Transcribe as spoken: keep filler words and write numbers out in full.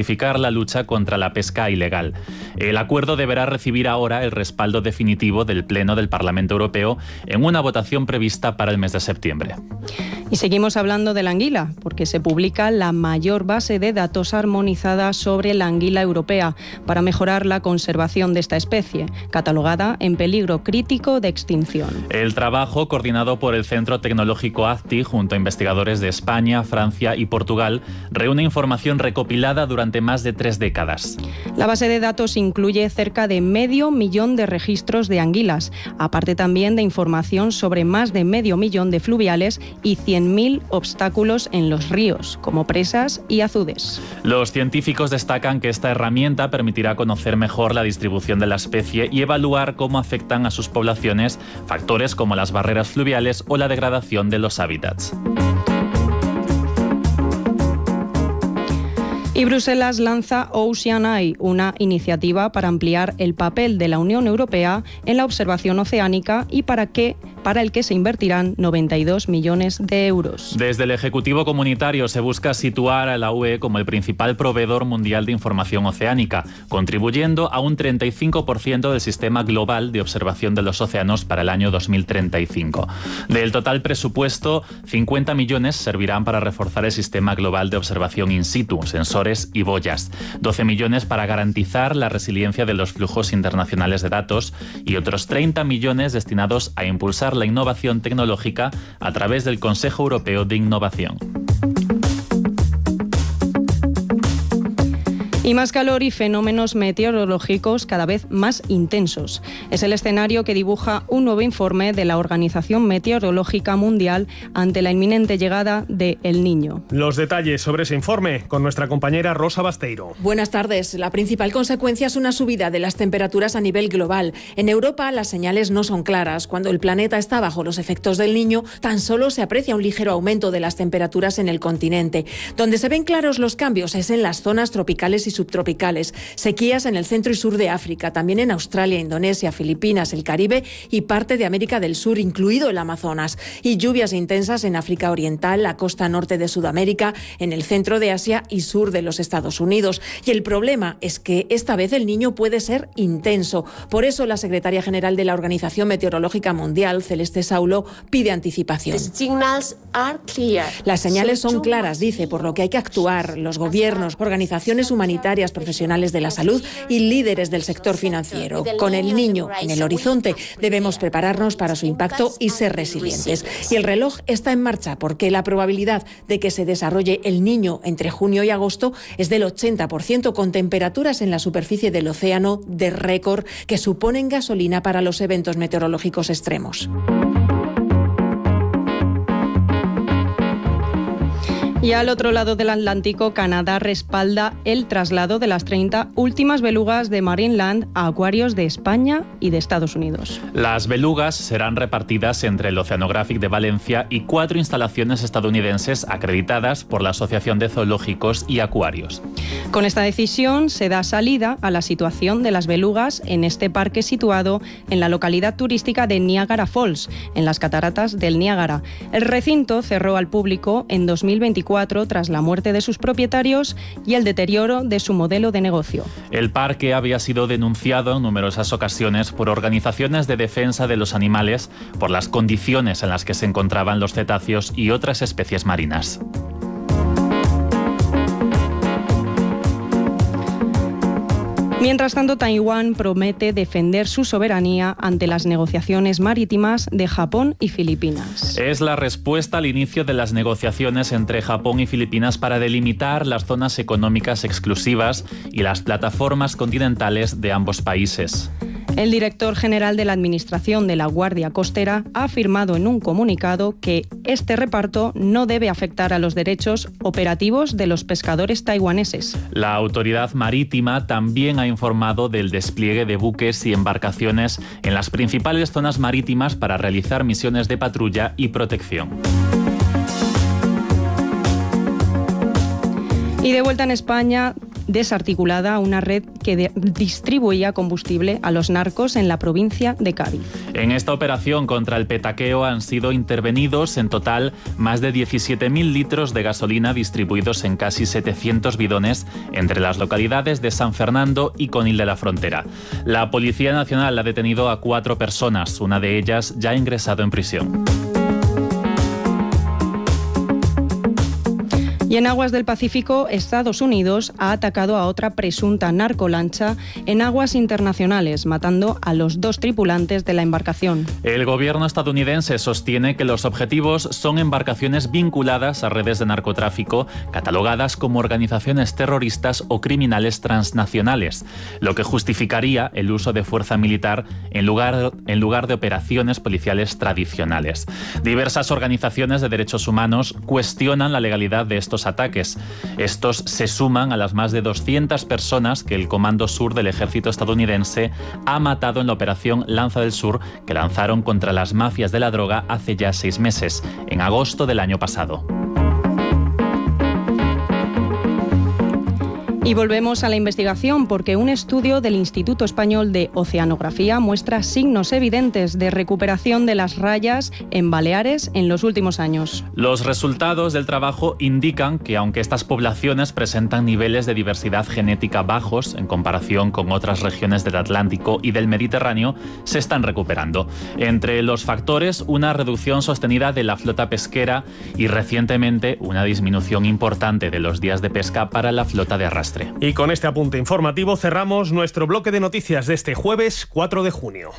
intensificar la lucha contra la pesca ilegal. El acuerdo deberá recibir ahora el respaldo definitivo del Pleno del Parlamento Europeo en una votación prevista para el mes de septiembre. Y seguimos hablando de la anguila, porque se publica la mayor base de datos armonizada sobre la anguila europea para mejorar la conservación de esta especie, catalogada en peligro crítico de extinción. El trabajo, coordinado por el Centro Tecnológico A Z T I junto a investigadores de España, Francia y Portugal, reúne información recopilada durante más de tres décadas. La base de datos incluye cerca de medio millón de registros de anguilas, aparte también de información sobre más de medio millón de fluviales y cien mil obstáculos en los ríos, como presas y azudes. Los científicos destacan que esta herramienta permitirá conocer mejor la distribución de la especie y evaluar cómo afectan a sus poblaciones factores como las barreras fluviales o la degradación de los hábitats. Y Bruselas lanza Ocean Eye, una iniciativa para ampliar el papel de la Unión Europea en la observación oceánica y para que para el que se invertirán noventa y dos millones de euros. Desde el Ejecutivo Comunitario se busca situar a la U E como el principal proveedor mundial de información oceánica, contribuyendo a un treinta y cinco por ciento del sistema global de observación de los océanos para el año dos mil treinta y cinco. Del total presupuesto, cincuenta millones servirán para reforzar el sistema global de observación in situ, sensores y boyas, doce millones para garantizar la resiliencia de los flujos internacionales de datos y otros treinta millones destinados a impulsar la innovación tecnológica a través del Consejo Europeo de Innovación. Y más calor y fenómenos meteorológicos cada vez más intensos. Es el escenario que dibuja un nuevo informe de la Organización Meteorológica Mundial ante la inminente llegada de El Niño. Los detalles sobre ese informe con nuestra compañera Rosa Basteiro. Buenas tardes. La principal consecuencia es una subida de las temperaturas a nivel global. En Europa las señales no son claras. Cuando el planeta está bajo los efectos del Niño, tan solo se aprecia un ligero aumento de las temperaturas en el continente. Donde se ven claros los cambios es en las zonas tropicales y subtropicales, sequías en el centro y sur de África, también en Australia, Indonesia, Filipinas, el Caribe y parte de América del Sur, incluido el Amazonas, y lluvias intensas en África Oriental, la costa norte de Sudamérica, en el centro de Asia y sur de los Estados Unidos. Y el problema es que esta vez el Niño puede ser intenso. Por eso la secretaria general de la Organización Meteorológica Mundial, Celeste Saulo, pide anticipación. Las señales son claras, dice, por lo que hay que actuar. Los gobiernos, organizaciones humanitarias, profesionales de la salud y líderes del sector financiero. Con el Niño en el horizonte, debemos prepararnos para su impacto y ser resilientes. Y el reloj está en marcha porque la probabilidad de que se desarrolle el Niño entre junio y agosto es del ochenta por ciento, con temperaturas en la superficie del océano de récord que suponen gasolina para los eventos meteorológicos extremos. Y al otro lado del Atlántico, Canadá respalda el traslado de las treinta últimas belugas de Marineland a acuarios de España y de Estados Unidos. Las belugas serán repartidas entre el Oceanographic de Valencia y cuatro instalaciones estadounidenses acreditadas por la Asociación de Zoológicos y Acuarios. Con esta decisión se da salida a la situación de las belugas en este parque situado en la localidad turística de Niagara Falls, en las cataratas del Niágara. El recinto cerró al público en dos mil veinticuatro tras la muerte de sus propietarios y el deterioro de su modelo de negocio. El parque había sido denunciado en numerosas ocasiones por organizaciones de defensa de los animales por las condiciones en las que se encontraban los cetáceos y otras especies marinas. Mientras tanto, Taiwán promete defender su soberanía ante las negociaciones marítimas de Japón y Filipinas. Es la respuesta al inicio de las negociaciones entre Japón y Filipinas para delimitar las zonas económicas exclusivas y las plataformas continentales de ambos países. El director general de la Administración de la Guardia Costera ha afirmado en un comunicado que este reparto no debe afectar a los derechos operativos de los pescadores taiwaneses. La autoridad marítima también ha informado del despliegue de buques y embarcaciones en las principales zonas marítimas para realizar misiones de patrulla y protección. Y de vuelta en España, desarticulada una red que de- distribuía combustible a los narcos en la provincia de Cádiz. En esta operación contra el petaqueo han sido intervenidos en total más de diecisiete mil litros de gasolina distribuidos en casi setecientos bidones entre las localidades de San Fernando y Conil de la Frontera. La Policía Nacional ha detenido a cuatro personas, una de ellas ya ha ingresado en prisión. Y en aguas del Pacífico, Estados Unidos ha atacado a otra presunta narcolancha en aguas internacionales, matando a los dos tripulantes de la embarcación. El gobierno estadounidense sostiene que los objetivos son embarcaciones vinculadas a redes de narcotráfico, catalogadas como organizaciones terroristas o criminales transnacionales, lo que justificaría el uso de fuerza militar en lugar, en lugar de operaciones policiales tradicionales. Diversas organizaciones de derechos humanos cuestionan la legalidad de estos ataques. Estos se suman a las más de doscientas personas que el Comando Sur del ejército estadounidense ha matado en la operación Lanza del Sur, que lanzaron contra las mafias de la droga hace ya seis meses, en agosto del año pasado. Y volvemos a la investigación porque un estudio del Instituto Español de Oceanografía muestra signos evidentes de recuperación de las rayas en Baleares en los últimos años. Los resultados del trabajo indican que aunque estas poblaciones presentan niveles de diversidad genética bajos en comparación con otras regiones del Atlántico y del Mediterráneo, se están recuperando. Entre los factores, una reducción sostenida de la flota pesquera y recientemente una disminución importante de los días de pesca para la flota de arrastre. Y con este apunte informativo cerramos nuestro bloque de noticias de este jueves cuatro de junio.